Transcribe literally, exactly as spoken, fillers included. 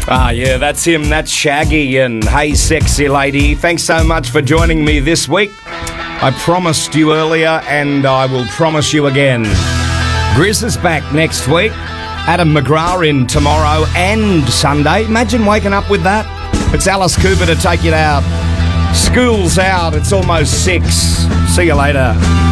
Ah, yeah, that's him. That's Shaggy. And hey, sexy lady, thanks so much for joining me this week. I promised you earlier, and I will promise you again. Grizz is back next week. Adam McGrath in tomorrow and Sunday. Imagine waking up with that. It's Alice Cooper to take you out. School's out. It's almost six. See you later.